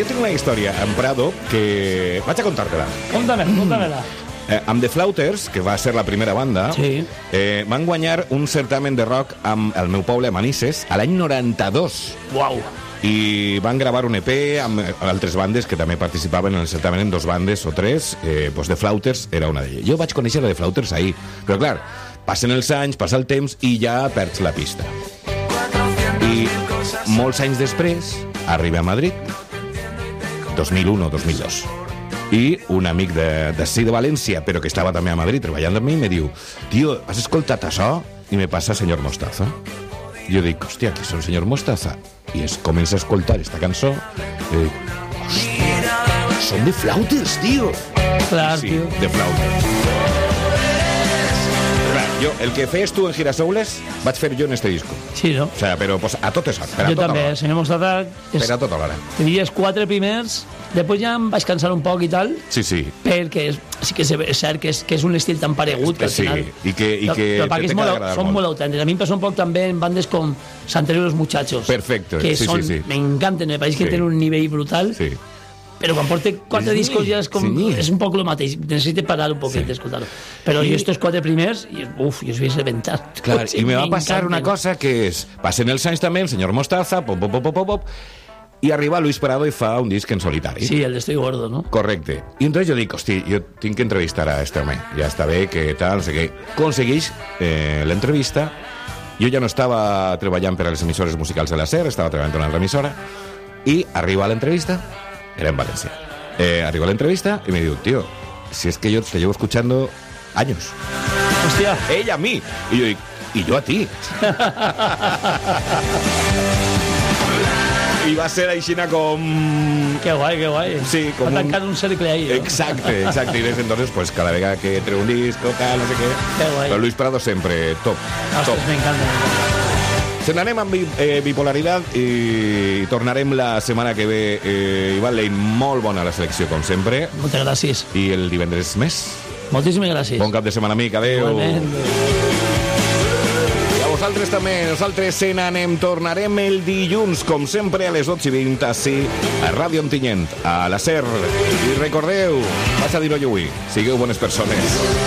jo tinc una història en Prado que vaig a contar-te-la. Conta-me-la. Amb The Flouters, que va ser la primera banda, Sí. van guanyar un certamen de rock amb el meu poble, Manises, a l'any 92. Uau. I van gravar un EP amb altres bandes que també participaven en el certamen, 2 bandes o 3. Doncs The Flouters era una d'elles. Jo vaig conèixer a The Flouters ahir, però clar, passen els anys, passa el temps i ja perds la pista. I molts anys després arriba a Madrid, 2001 o 2002. I un amic d'ací de València, però que estava també a Madrid treballant amb mi, me diu: tio, has escoltat això? I me passa Senyor Mostaza. Jo dic: hòstia, qui són Senyor Mostaza? I es comença a escoltar esta cançó i dic: hòstia, són The Flouters, tio. Clar, Sí, tio. The Flouters. Clar, jo, el que feies tu en Girasoules, vaig fer jo en este disco. Sí, no? O sea, però pues, a totes hores, per a Jo tota també, l'hora. el senyor Mostaza... Per a tota l'hora. Te diria els 4 primers, després ja em vaig cansar un poc i tal, Sí, sí. perquè sí que és cert que és un estil tan paregut que al Sí, final... i que però perquè te és molt, queda agradar són molt. molt autèntics. A mi em passa un poc també en bandes com Santeros los Muchachos. Perfecto, que sí, són, sí, sí. m'encanten, me pareix que Sí. tenen un nivell brutal, Sí. però quan porte 4 Sí, discos ja és com... sí. És un poc el mateix, necessito parar un poquet d'escoltar-ho. Però jo estos 4 primers, jo els vaig rebentar. Clar, i me va passar una M'encanten. cosa que és... Passen els anys també, el senyor Mostaza, pop, pop, pop, pop, pop, i arriba Luis Prado i fa un disc en solitari. Sí, el de Estoy Gordo, no? Correcte. I entonces jo dic, hosti, jo tinc que entrevistar a este home. Ja està bé, que tal, no sé què. Aconsegueix l'entrevista. Jo ja no estava treballant per a les emissores musicals de la SER, estava treballant en una altra emissora, i arriba a l'entrevista, era en València. Arriba a l'entrevista y me digo: tío, si es que yo te llevo escuchando años. Hòstia. Ella a mí. Y yo digo: y yo a ti. I va ser aixina com... Que guai, que guai. Sí, com va tancar un cercle ahí, no? Exacte, exacte. I des d'entonces, pues, cada vegada que treu un disco, tal, no sé què... Que guai. Però Luis Prado sempre top, top. Ostres, m'encanta. Se n'anem amb bipolaritat i tornarem la setmana que ve. Ivan Lein, molt bona la selecció, com sempre. Moltes gràcies. I el divendres més. Moltíssimes gràcies. Bon cap de setmana, amic. Adéu. Igualment. I a vosaltres també. Nosaltres se n'anem. Tornarem el dilluns, com sempre, a les 12:20, ací, a Ràdio Ontinyent, a la SER. I recordeu, vaig a dir-ho jo avui, sigueu bones persones.